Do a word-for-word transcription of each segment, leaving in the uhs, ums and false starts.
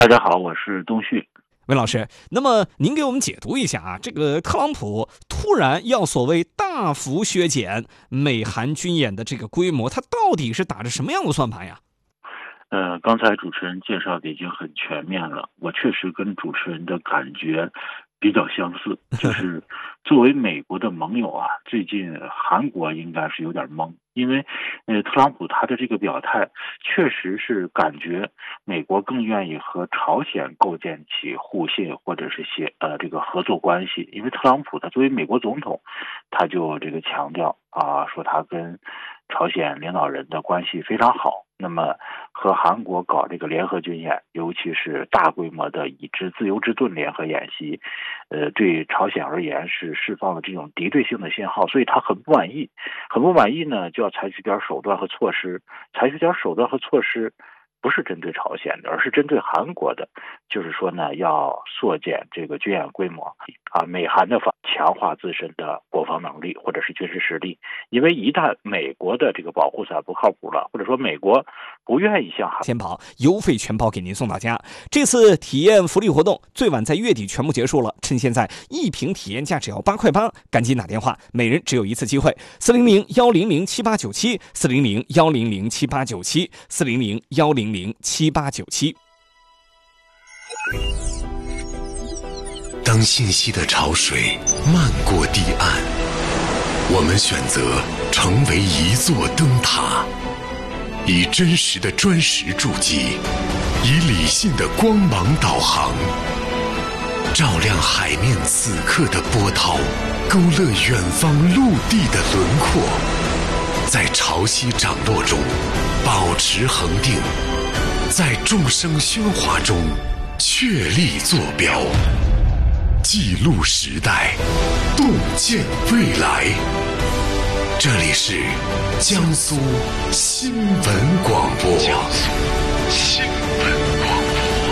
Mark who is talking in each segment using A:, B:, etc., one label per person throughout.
A: 大家好，我是东旭。
B: 温老师，那么您给我们解读一下啊，这个特朗普突然要所谓大幅削减美韩军演的这个规模，他到底是打着什么样的算盘呀？
A: 呃，刚才主持人介绍的已经很全面了，我确实跟主持人的感觉比较相似，就是作为美国的盟友啊，最近韩国应该是有点懵，因为呃，特朗普他的这个表态确实是感觉美国更愿意和朝鲜构建起互信或者是协呃这个合作关系，因为特朗普他作为美国总统，他就这个强调啊，说他跟朝鲜领导人的关系非常好。那么和韩国搞这个联合军演，尤其是大规模的以之自由之盾联合演习，呃，对朝鲜而言是释放了这种敌对性的信号，所以他很不满意，很不满意呢，就要采取点手段和措施，采取点手段和措施，不是针对朝鲜的，而是针对韩国的，就是说呢，要缩减这个军演规模啊，美韩的防强化自身的国防能力或者是军事实力，因为一旦美国的这个保护伞不靠谱了，或者说美国不愿意向韩
B: 先跑邮费全包给您送到家。这次体验福利活动最晚在月底全部结束了，趁现在一瓶体验价只要八块八，赶紧打电话，每人只有一次机会。四零零幺零零七八九七，四零零幺零零七八九七，四零零幺零零七八九七。
C: 当信息的潮水漫过堤岸，我们选择成为一座灯塔，以真实的砖石筑基，以理性的光芒导航，照亮海面此刻的波涛，勾勒远方陆地的轮廓，在潮汐涨落中保持恒定，在众生喧哗中确立坐标，记录时代，洞见未来。这里是江苏新闻广播。江苏新闻广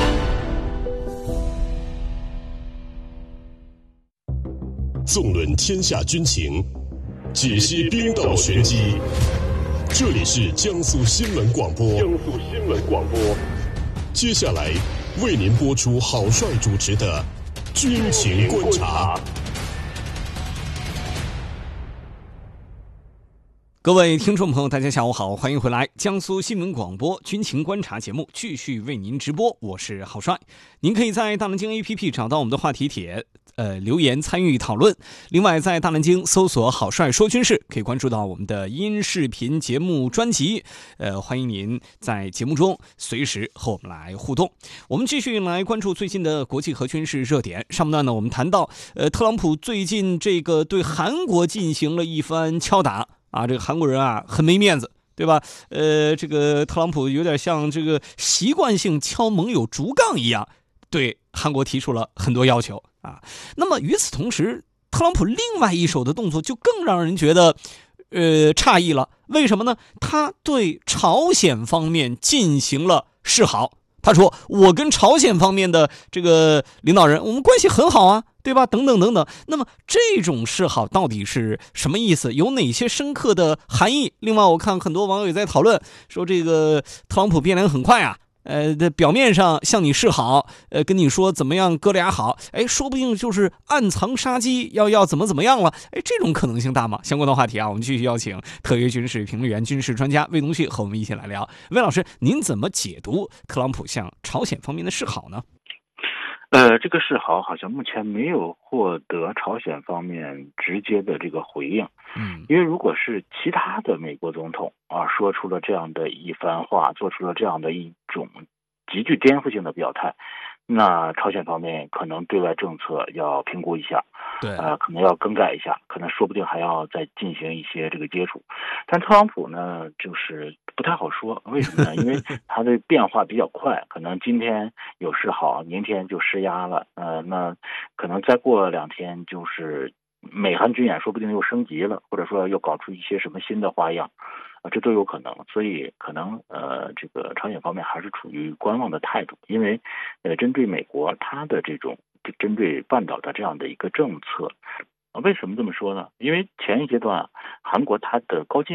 D: 播。纵论天下军情，解析兵道玄机。这里是江苏新闻广播。江苏新闻广播。接下来为您播出郝帅主持的军情观察。
B: 各位听众朋友，大家下午好，欢迎回来，江苏新闻广播军情观察节目继续为您直播，我是郝帅。您可以在大南京 A P P 找到我们的话题帖，呃，留言参与讨论。另外，在大南京搜索郝帅说军事，可以关注到我们的音视频节目专辑，呃，欢迎您在节目中随时和我们来互动。我们继续来关注最近的国际和军事热点。上半段呢，我们谈到，呃，特朗普最近这个对韩国进行了一番敲打。啊，这个韩国人啊很没面子，对吧？呃，这个特朗普有点像这个习惯性敲盟友竹杠一样，对韩国提出了很多要求啊。那么与此同时，特朗普另外一手的动作就更让人觉得，呃，诧异了。为什么呢？他对朝鲜方面进行了示好。他说：“我跟朝鲜方面的这个领导人，我们关系很好啊，对吧？等等等等。那么这种示好到底是什么意思？有哪些深刻的含义？另外，我看很多网友也在讨论，说这个特朗普变脸很快啊。”呃，表面上向你示好，呃，跟你说怎么样哥俩好，哎，说不定就是暗藏杀机，要要怎么怎么样了，哎，这种可能性大吗？相关的话题啊，我们继续邀请特约军事评论员、军事专家魏东旭和我们一起来聊。魏老师，您怎么解读特朗普向朝鲜方面的示好呢？
A: 呃，这个示好好像目前没有获得朝鲜方面直接的这个回应。
B: 嗯，
A: 因为如果是其他的美国总统啊，说出了这样的一番话，做出了这样的一种极具颠覆性的表态，那朝鲜方面可能对外政策要评估一下，
B: 对，
A: 呃，可能要更改一下，可能说不定还要再进行一些这个接触。但特朗普呢，就是不太好说，为什么呢？因为他的变化比较快，可能今天有示好，明天就施压了，呃，那可能再过两天就是美韩军演说不定又升级了，或者说又搞出一些什么新的花样，啊，这都有可能。所以可能呃，这个朝鲜方面还是处于观望的态度，因为呃，针对美国它的这种针对半岛的这样的一个政策，为什么这么说呢？因为前一阶段韩国它的高进